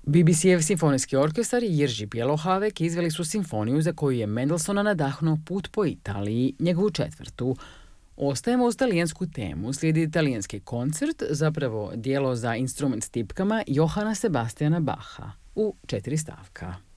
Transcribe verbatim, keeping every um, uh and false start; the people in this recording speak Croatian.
B B C-ev simfonijski orkestar i Jerzy Bielohavek izveli su simfoniju za koju je Mendelssohna nadahnuo Put po Italiji, njegovu četvrtu. Ostajemo uz talijansku temu, slijedi italijanski koncert, zapravo dijelo za instrument s tipkama Johana Sebastiana Bacha u četiri stavka.